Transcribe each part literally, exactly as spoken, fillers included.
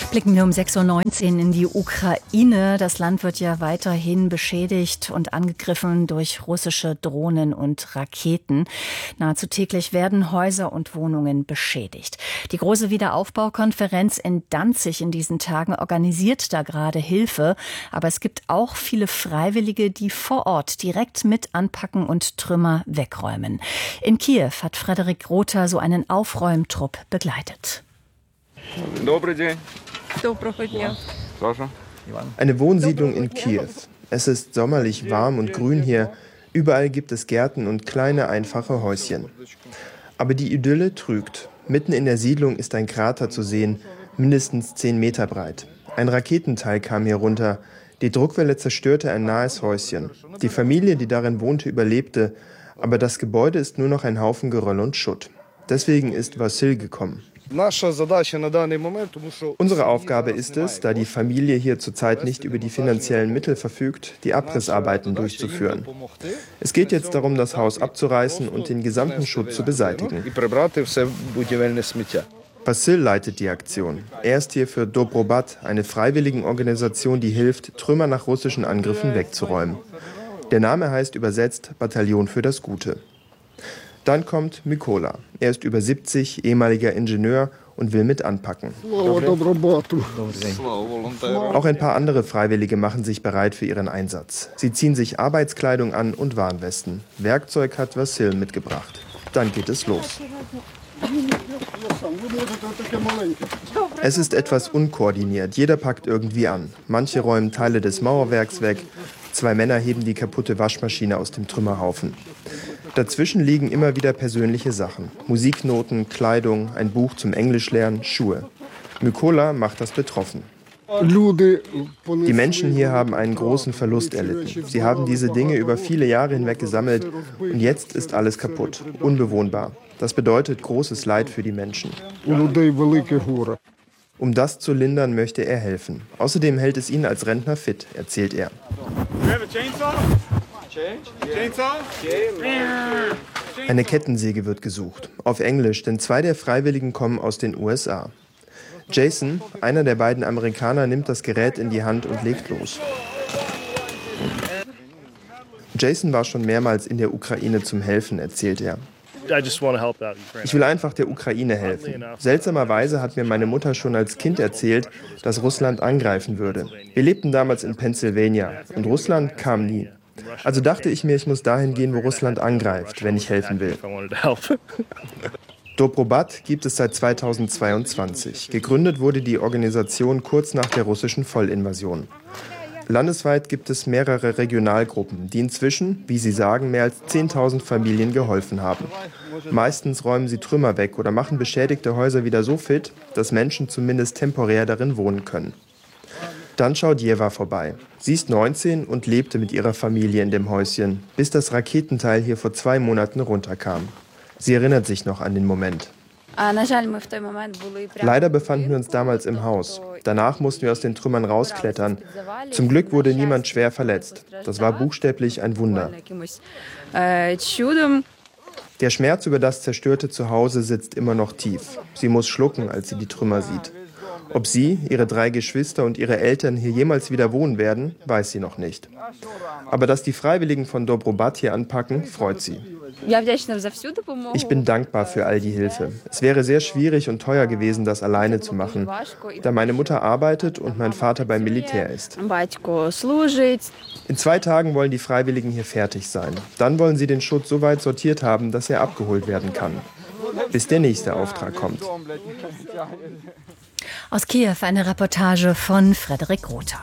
Blicken wir um sechs Uhr neunzehn in die Ukraine. Das Land wird ja weiterhin beschädigt und angegriffen durch russische Drohnen und Raketen. Nahezu täglich werden Häuser und Wohnungen beschädigt. Die große Wiederaufbaukonferenz in Danzig in diesen Tagen organisiert da gerade Hilfe. Aber es gibt auch viele Freiwillige, die vor Ort direkt mit anpacken und Trümmer wegräumen. In Kiew hat Frederik Rother so einen Aufräumtrupp begleitet. Eine Wohnsiedlung in Kiew. Es ist sommerlich warm und grün hier. Überall gibt es Gärten und kleine, einfache Häuschen. Aber die Idylle trügt. Mitten in der Siedlung ist ein Krater zu sehen, mindestens zehn Meter breit. Ein Raketenteil kam hier runter. Die Druckwelle zerstörte ein nahes Häuschen. Die Familie, die darin wohnte, überlebte. Aber das Gebäude ist nur noch ein Haufen Geröll und Schutt. Deswegen ist Wassil gekommen. Unsere Aufgabe ist es, da die Familie hier zurzeit nicht über die finanziellen Mittel verfügt, die Abrissarbeiten durchzuführen. Es geht jetzt darum, das Haus abzureißen und den gesamten Schutt zu beseitigen. Wassil leitet die Aktion. Er ist hier für Dobrobat, eine Freiwilligenorganisation, die hilft, Trümmer nach russischen Angriffen wegzuräumen. Der Name heißt übersetzt Bataillon für das Gute. Dann kommt Mykola. Er ist über siebzig, ehemaliger Ingenieur und will mit anpacken. Auch ein paar andere Freiwillige machen sich bereit für ihren Einsatz. Sie ziehen sich Arbeitskleidung an und Warnwesten. Werkzeug hat Wassil mitgebracht. Dann geht es los. Es ist etwas unkoordiniert. Jeder packt irgendwie an. Manche räumen Teile des Mauerwerks weg. Zwei Männer heben die kaputte Waschmaschine aus dem Trümmerhaufen. Dazwischen liegen immer wieder persönliche Sachen. Musiknoten, Kleidung, ein Buch zum Englischlernen, Schuhe. Mykola macht das betroffen. Die Menschen hier haben einen großen Verlust erlitten. Sie haben diese Dinge über viele Jahre hinweg gesammelt und jetzt ist alles kaputt, unbewohnbar. Das bedeutet großes Leid für die Menschen. Um das zu lindern, möchte er helfen. Außerdem hält es ihn als Rentner fit, erzählt er. Eine Kettensäge wird gesucht, auf Englisch, denn zwei der Freiwilligen kommen aus den U S A. Jason, einer der beiden Amerikaner, nimmt das Gerät in die Hand und legt los. Jason war schon mehrmals in der Ukraine zum Helfen, erzählt er. Ich will einfach der Ukraine helfen. Seltsamerweise hat mir meine Mutter schon als Kind erzählt, dass Russland angreifen würde. Wir lebten damals in Pennsylvania und Russland kam nie. Also dachte ich mir, ich muss dahin gehen, wo Russland angreift, wenn ich helfen will. Dobrobat gibt es seit zweitausendzweiundzwanzig. Gegründet wurde die Organisation kurz nach der russischen Vollinvasion. Landesweit gibt es mehrere Regionalgruppen, die inzwischen, wie sie sagen, mehr als zehntausend Familien geholfen haben. Meistens räumen sie Trümmer weg oder machen beschädigte Häuser wieder so fit, dass Menschen zumindest temporär darin wohnen können. Dann schaut Jeva vorbei. Sie ist neunzehn und lebte mit ihrer Familie in dem Häuschen, bis das Raketenteil hier vor zwei Monaten runterkam. Sie erinnert sich noch an den Moment. Leider befanden wir uns damals im Haus. Danach mussten wir aus den Trümmern rausklettern. Zum Glück wurde niemand schwer verletzt. Das war buchstäblich ein Wunder. Der Schmerz über das zerstörte Zuhause sitzt immer noch tief. Sie muss schlucken, als sie die Trümmer sieht. Ob sie, ihre drei Geschwister und ihre Eltern hier jemals wieder wohnen werden, weiß sie noch nicht. Aber dass die Freiwilligen von Dobrobat hier anpacken, freut sie. Ich bin dankbar für all die Hilfe. Es wäre sehr schwierig und teuer gewesen, das alleine zu machen, da meine Mutter arbeitet und mein Vater beim Militär ist. In zwei Tagen wollen die Freiwilligen hier fertig sein. Dann wollen sie den Schutt so weit sortiert haben, dass er abgeholt werden kann, bis der nächste Auftrag kommt. Aus Kiew eine Reportage von Frederik Rother.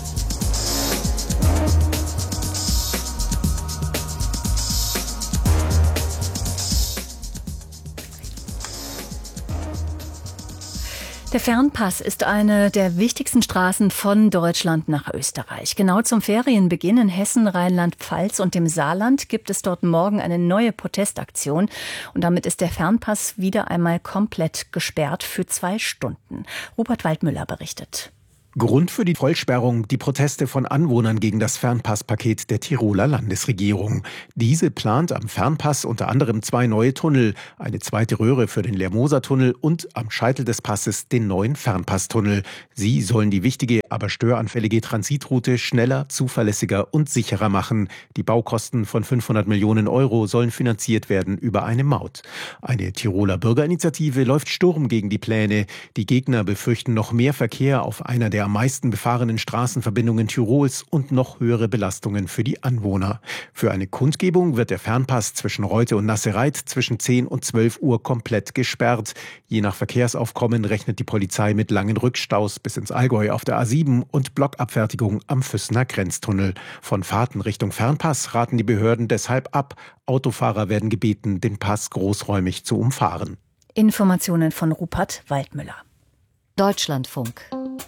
Der Fernpass ist eine der wichtigsten Straßen von Deutschland nach Österreich. Genau zum Ferienbeginn in Hessen, Rheinland-Pfalz und dem Saarland gibt es dort morgen eine neue Protestaktion. Und damit ist der Fernpass wieder einmal komplett gesperrt für zwei Stunden. Robert Waldmüller berichtet. Grund für die Vollsperrung die Proteste von Anwohnern gegen das Fernpasspaket der Tiroler Landesregierung. Diese plant am Fernpass unter anderem zwei neue Tunnel, eine zweite Röhre für den Lermoser-Tunnel und am Scheitel des Passes den neuen Fernpasstunnel. Sie sollen die wichtige, aber störanfällige Transitroute schneller, zuverlässiger und sicherer machen. Die Baukosten von fünfhundert Millionen Euro sollen finanziert werden über eine Maut. Eine Tiroler Bürgerinitiative läuft Sturm gegen die Pläne. Die Gegner befürchten noch mehr Verkehr auf einer der am meisten befahrenen Straßenverbindungen Tirols und noch höhere Belastungen für die Anwohner. Für eine Kundgebung wird der Fernpass zwischen Reute und Nassereit zwischen zehn und zwölf Uhr komplett gesperrt. Je nach Verkehrsaufkommen rechnet die Polizei mit langen Rückstaus bis ins Allgäu auf der A sieben und Blockabfertigung am Füssener Grenztunnel. Von Fahrten Richtung Fernpass raten die Behörden deshalb ab. Autofahrer werden gebeten, den Pass großräumig zu umfahren. Informationen von Rupert Waldmüller. Deutschlandfunk.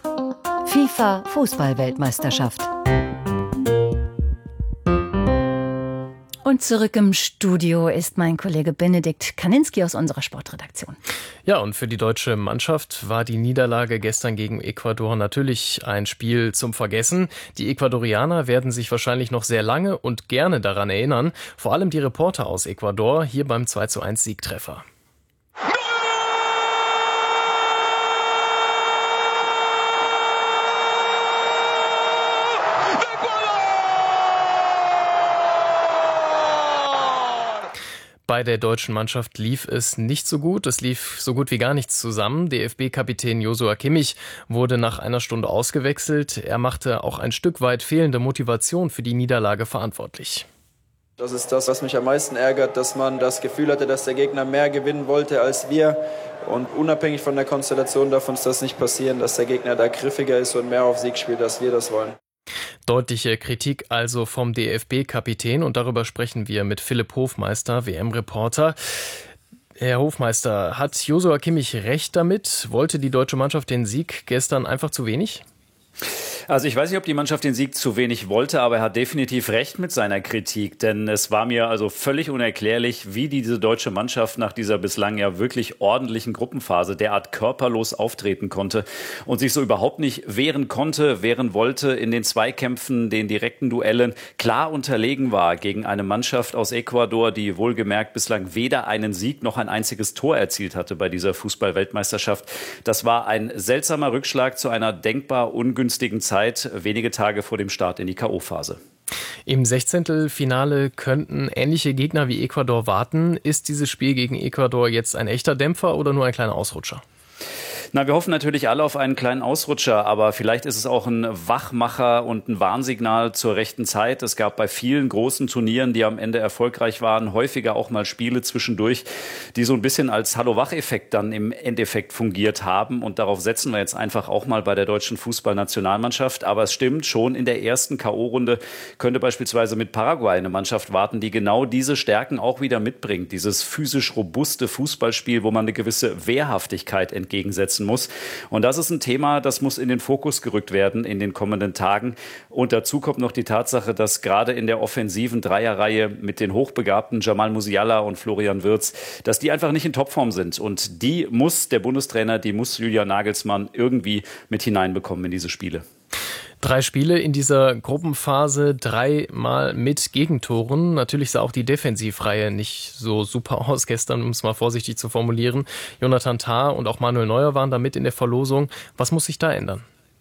FIFA-Fußball-Weltmeisterschaft. Und zurück im Studio ist mein Kollege Benedikt Kaninski aus unserer Sportredaktion. Ja, und für die deutsche Mannschaft war die Niederlage gestern gegen Ecuador natürlich ein Spiel zum Vergessen. Die Ecuadorianer werden sich wahrscheinlich noch sehr lange und gerne daran erinnern. Vor allem die Reporter aus Ecuador hier beim zwei zu eins Siegtreffer. Bei der deutschen Mannschaft lief es nicht so gut. Es lief so gut wie gar nichts zusammen. D F B-Kapitän Joshua Kimmich wurde nach einer Stunde ausgewechselt. Er machte auch ein Stück weit fehlende Motivation für die Niederlage verantwortlich. Das ist das, was mich am meisten ärgert, dass man das Gefühl hatte, dass der Gegner mehr gewinnen wollte als wir. Und unabhängig von der Konstellation darf uns das nicht passieren, dass der Gegner da griffiger ist und mehr auf Sieg spielt, als wir das wollen. Deutliche Kritik also vom D F B-Kapitän und darüber sprechen wir mit Philipp Hofmeister, W M-Reporter. Herr Hofmeister, hat Joshua Kimmich recht damit? Wollte die deutsche Mannschaft den Sieg gestern einfach zu wenig? Also ich weiß nicht, ob die Mannschaft den Sieg zu wenig wollte, aber er hat definitiv recht mit seiner Kritik, denn es war mir also völlig unerklärlich, wie diese deutsche Mannschaft nach dieser bislang ja wirklich ordentlichen Gruppenphase derart körperlos auftreten konnte und sich so überhaupt nicht wehren konnte, wehren wollte in den Zweikämpfen, den direkten Duellen, klar unterlegen war gegen eine Mannschaft aus Ecuador, die wohlgemerkt bislang weder einen Sieg noch ein einziges Tor erzielt hatte bei dieser Fußball-Weltmeisterschaft. Das war ein seltsamer Rückschlag zu einer denkbar ungünstigen Zeit, wenige Tage vor dem Start in die K O-Phase. Im Sechzehntelfinale könnten ähnliche Gegner wie Ecuador warten. Ist dieses Spiel gegen Ecuador jetzt ein echter Dämpfer oder nur ein kleiner Ausrutscher? Na, wir hoffen natürlich alle auf einen kleinen Ausrutscher, aber vielleicht ist es auch ein Wachmacher und ein Warnsignal zur rechten Zeit. Es gab bei vielen großen Turnieren, die am Ende erfolgreich waren, häufiger auch mal Spiele zwischendurch, die so ein bisschen als Hallo-Wach-Effekt dann im Endeffekt fungiert haben. Und darauf setzen wir jetzt einfach auch mal bei der deutschen Fußballnationalmannschaft. Aber es stimmt, schon in der ersten K O-Runde könnte beispielsweise mit Paraguay eine Mannschaft warten, die genau diese Stärken auch wieder mitbringt. Dieses physisch robuste Fußballspiel, wo man eine gewisse Wehrhaftigkeit entgegensetzt muss. Und das ist ein Thema, das muss in den Fokus gerückt werden in den kommenden Tagen. Und dazu kommt noch die Tatsache, dass gerade in der offensiven Dreierreihe mit den hochbegabten Jamal Musiala und Florian Wirtz, dass die einfach nicht in Topform sind. Und die muss der Bundestrainer, die muss Julian Nagelsmann irgendwie mit hineinbekommen in diese Spiele. Drei Spiele in dieser Gruppenphase, dreimal mit Gegentoren. Natürlich sah auch die Defensivreihe nicht so super aus gestern, um es mal vorsichtig zu formulieren. Jonathan Tah und auch Manuel Neuer waren da mit in der Verlosung. Was muss sich da ändern?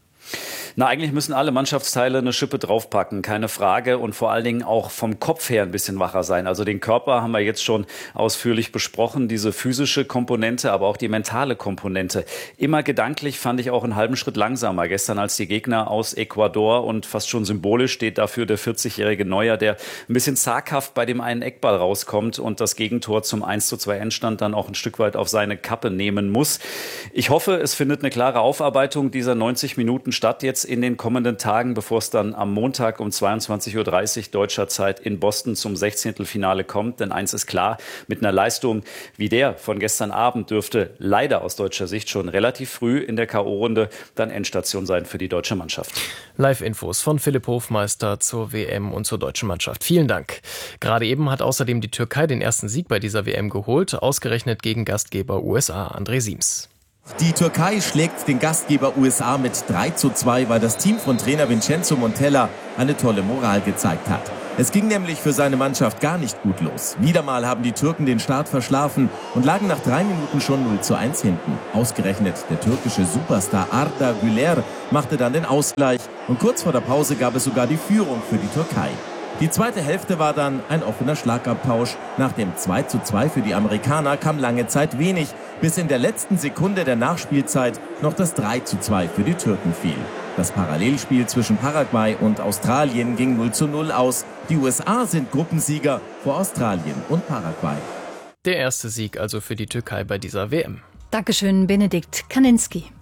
Na, eigentlich müssen alle Mannschaftsteile eine Schippe draufpacken, keine Frage, und vor allen Dingen auch vom Kopf her ein bisschen wacher sein. Also den Körper haben wir jetzt schon ausführlich besprochen, diese physische Komponente, aber auch die mentale Komponente. Immer gedanklich fand ich auch einen halben Schritt langsamer. Gestern als die Gegner aus Ecuador, und fast schon symbolisch steht dafür der vierzigjährige Neuer, der ein bisschen zaghaft bei dem einen Eckball rauskommt und das Gegentor zum eins zu zwei Endstand dann auch ein Stück weit auf seine Kappe nehmen muss. Ich hoffe, es findet eine klare Aufarbeitung dieser neunzig Minuten statt jetzt in den kommenden Tagen, bevor es dann am Montag um zweiundzwanzig Uhr dreißig deutscher Zeit in Boston zum Sechzehntelfinale kommt. Denn eins ist klar, mit einer Leistung wie der von gestern Abend dürfte leider aus deutscher Sicht schon relativ früh in der K O-Runde dann Endstation sein für die deutsche Mannschaft. Live-Infos von Philipp Hofmeister zur W M und zur deutschen Mannschaft. Vielen Dank. Gerade eben hat außerdem die Türkei den ersten Sieg bei dieser W M geholt, ausgerechnet gegen Gastgeber U S A. André Siems. Die Türkei schlägt den Gastgeber U S A mit drei zu zwei, weil das Team von Trainer Vincenzo Montella eine tolle Moral gezeigt hat. Es ging nämlich für seine Mannschaft gar nicht gut los. Wieder mal haben die Türken den Start verschlafen und lagen nach drei Minuten schon null zu eins hinten. Ausgerechnet der türkische Superstar Arda Güler machte dann den Ausgleich und kurz vor der Pause gab es sogar die Führung für die Türkei. Die zweite Hälfte war dann ein offener Schlagabtausch. Nach dem zwei zu zwei für die Amerikaner kam lange Zeit wenig, bis in der letzten Sekunde der Nachspielzeit noch das drei zu zwei für die Türken fiel. Das Parallelspiel zwischen Paraguay und Australien ging null zu null aus. Die U S A sind Gruppensieger vor Australien und Paraguay. Der erste Sieg also für die Türkei bei dieser W M. Dankeschön, Benedikt Kaninski.